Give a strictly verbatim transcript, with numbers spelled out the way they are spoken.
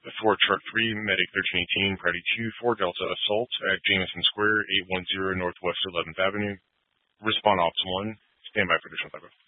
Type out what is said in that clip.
for Chart three, Medic thirteen eighteen, Priority two, four Delta Assault at Jameson Square, eight one zero Northwest eleventh Avenue. Respond Ops one. Stand by for additional backup.